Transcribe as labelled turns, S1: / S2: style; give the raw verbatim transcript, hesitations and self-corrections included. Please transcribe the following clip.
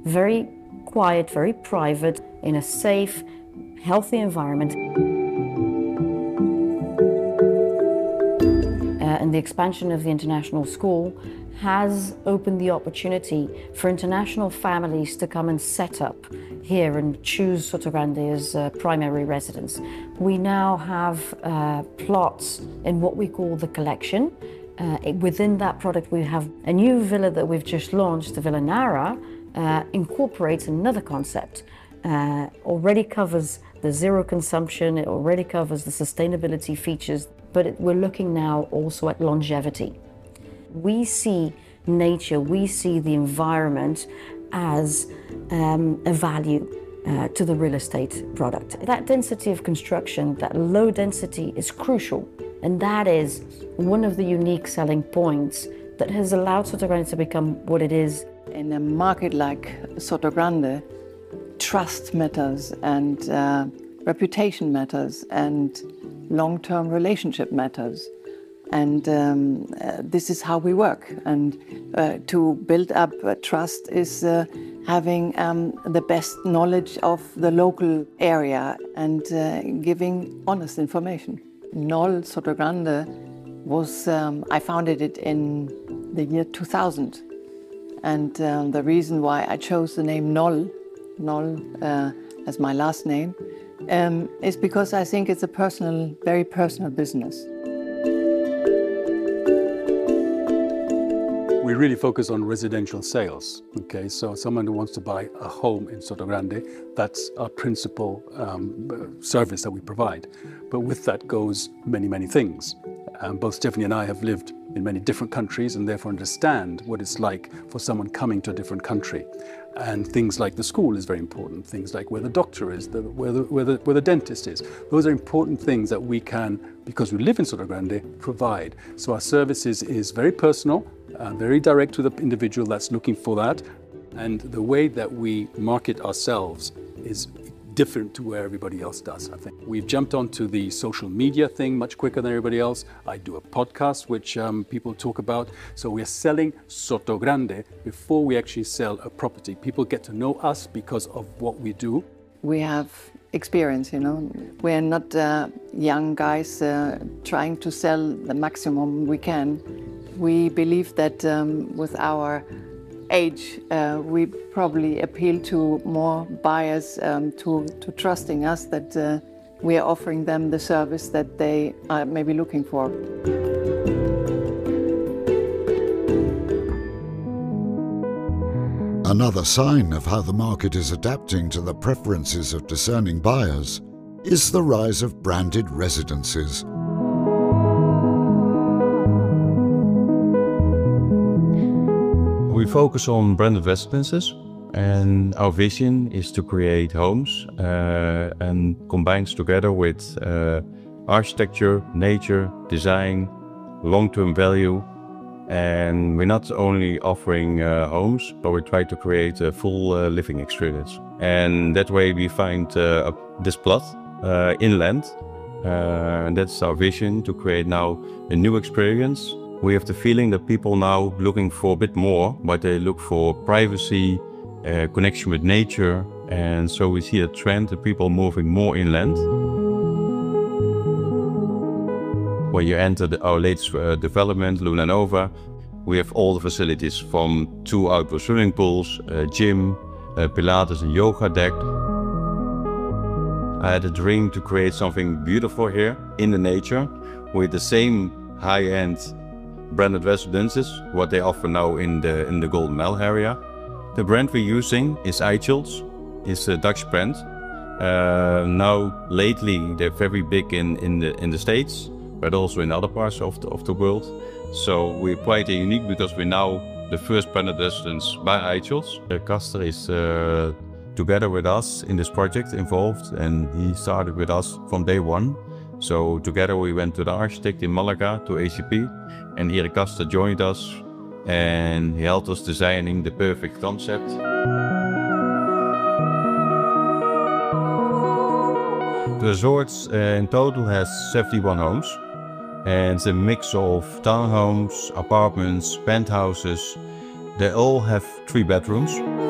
S1: very quiet, very private, in a safe, healthy environment. Uh, and the expansion of the international school has opened the opportunity for international families to come and set up here and choose Sotogrande as uh, primary residence. We now have uh, plots in what we call the collection. Uh, within that product we have a new villa that we've just launched, the Villa Nara, uh, incorporates another concept. Uh, already covers the zero consumption, it already covers the sustainability features, but it, we're looking now also at longevity. We see nature, we see the environment as um, a value uh, to the real estate product. That density of construction, that low density is crucial, and that is one of the unique selling points that has allowed Sotogrande to become what it is.
S2: In a market like Sotogrande, trust matters and uh, reputation matters and long-term relationship matters. And um, uh, this is how we work. And uh, to build up uh, trust is uh, having um, the best knowledge of the local area and uh, giving honest information. Knoll Sotogrande was, um, I founded it in the year two thousand. And um, the reason why I chose the name Knoll, Knoll uh, as my last name, um, is because I think it's a personal, very personal business.
S3: We really focus on residential sales. Okay, so someone who wants to buy a home in Sotogrande, that's our principal um, service that we provide. But with that goes many, many things. Um, both Stephanie and I have lived in many different countries and therefore understand what it's like for someone coming to a different country. And things like the school is very important. Things like where the doctor is, the, where, the, where, the, where the dentist is. Those are important things that we can, because we live in Sotogrande, provide. So our service is, is very personal, uh, very direct to the individual that's looking for that. And the way that we market ourselves is different to where everybody else does, I think. We've jumped onto the social media thing much quicker than everybody else. I do a podcast which um, people talk about. So we're selling Sotogrande before we actually sell a property. People get to know us because of what we do.
S2: We have experience, you know. We're not uh, young guys uh, trying to sell the maximum we can. We believe that um, with our age, uh, we probably appeal to more buyers um, to, to trusting us that uh, we are offering them the service that they are maybe looking for.
S4: Another sign of how the market is adapting to the preferences of discerning buyers is the rise of branded residences.
S5: We focus on branded residences, and our vision is to create homes uh, and combines together with uh, architecture, nature, design, long-term value. And we're not only offering uh, homes, but we try to create a full uh, living experience. And that way we find uh, this plot uh, inland, uh, and that's our vision, to create now a new experience. We have the feeling that people now looking for a bit more, but they look for privacy, uh, connection with nature, and so we see a trend of people moving more inland. When you enter the, our latest uh, development, Luna Nova, we have all the facilities from two outdoor swimming pools, a gym, a Pilates and yoga deck. I had a dream to create something beautiful here in the nature with the same high-end branded residences, what they offer now in the in the Golden Mile area. The brand we're using is Eichels. It's a Dutch brand. Uh, now lately they're very big in in the in the States, but also in other parts of the of the world. So we're quite unique because we're now the first branded residence by Eichels. Uh, Castor is uh, together with us in this project involved, and he started with us from day one. So together we went to the architect in Malaga, to A C P, and Erik Castor joined us, and he helped us designing the perfect concept. The resort uh, in total has seventy-one homes, and it's a mix of townhomes, apartments, penthouses. They all have three bedrooms.